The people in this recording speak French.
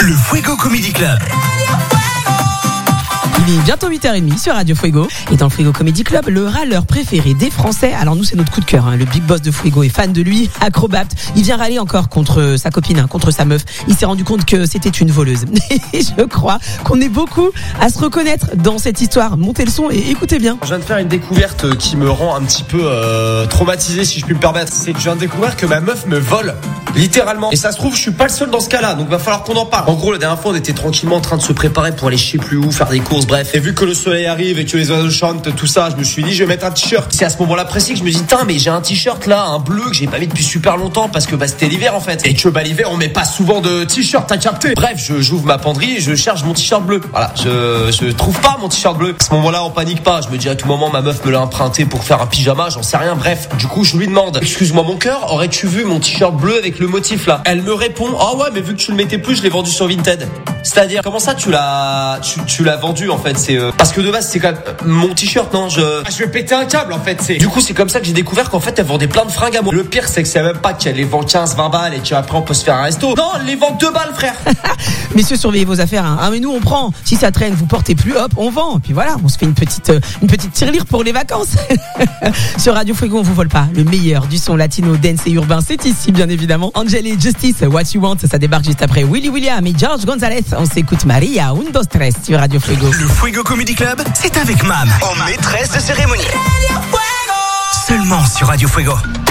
Le Fuego Comedy Club. Il est bientôt 8h30 sur Radio Fuego. Et dans le Fuego Comedy Club, le râleur préféré des Français. Alors nous, c'est notre coup de cœur. Le big boss de Fuego est fan de lui, acrobate. Il vient râler encore contre sa copine, contre sa meuf. Il s'est rendu compte que c'était une voleuse. Et je crois qu'on est beaucoup à se reconnaître dans cette histoire. Montez le son et écoutez bien. Je viens de faire une découverte qui me rend un petit peu traumatisé, si je puis me permettre. C'est que je viens de découvrir que ma meuf me vole, littéralement. Et ça se trouve, je suis pas le seul dans ce cas-là, donc va falloir qu'on en parle. En gros, la dernière fois, on était tranquillement en train de se préparer pour aller je sais plus où, faire des courses, bref. Et vu que le soleil arrive et que les oiseaux chantent, tout ça, je me suis dit, je vais mettre un t-shirt. C'est à ce moment-là précis que je me dis, mais j'ai un t-shirt là, un bleu que j'ai pas mis depuis super longtemps parce que c'était l'hiver en fait. Et que l'hiver, on met pas souvent de t-shirt, t'as capté. Bref, j'ouvre ma penderie et je cherche mon t-shirt bleu. Voilà, je trouve pas mon t-shirt bleu. À ce moment-là, on panique pas. Je me dis à tout moment, ma meuf me l'a emprunté pour faire un pyjama, j'en sais rien. Bref, du coup, je lui demande, excuse-moi mon cœur, aurais-tu vu mon t-shirt bleu avec le motif là? Elle me répond, ouais, mais vu que tu le mettais plus, je l'ai vendu sur Vinted. C'est-à-dire, comment ça tu l'as vendu en fait? C'est parce que de base c'est quand même mon t-shirt, non? Je vais péter un câble en fait. Du coup c'est comme ça que j'ai découvert qu'en fait elle vendait plein de fringues à moi. Le pire c'est que c'est même pas qu'elle les vend 15-20 balles et qu'après on peut se faire un resto. Non, elle les vend 2 balles frère. Messieurs, surveillez vos affaires. Ah mais nous on prend. Si ça traîne, vous portez plus, hop, on vend. Puis voilà, on se fait une petite tirelire pour les vacances. Sur Radio Fuego, on vous vole pas. Le meilleur du son latino, dance et urbain, c'est ici bien évidemment. Angel et Justice, What You Want, ça débarque juste après Willy William et George Gonzalez. On s'écoute Maria, un, dos, tres sur Radio Fuego. Le Fuego Comedy Club, c'est avec Mam, en maîtresse de cérémonie. Seulement sur Radio Fuego.